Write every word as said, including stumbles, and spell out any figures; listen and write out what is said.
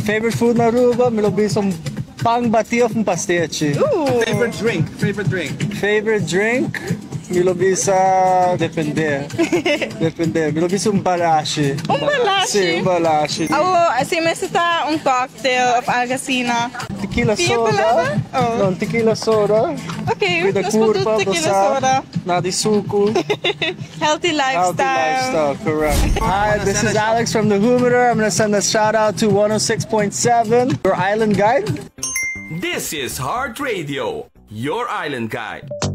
Favorite food na Aruba? Me lo bisam pang batio from pastiche. Ooh. Favorite drink? Favorite drink? Favorite drink? Me lo bisa depende. Depende. Me lo bisa um balashi. Um balashi? Sim, um balashi. Oh, assim, mas está um cocktail of Algacina. Tequila Tinha soda. palavra? Oh. Não, tequila soda. Ok, With the nós podemos curva, tequila basta, soda. nada de suco. Healthy lifestyle. Healthy lifestyle, correct. Hi, this is Alex from the Humidor. I'm going to send a shout out to one oh six point seven, your island guide. This is Heart Radio, your island guide.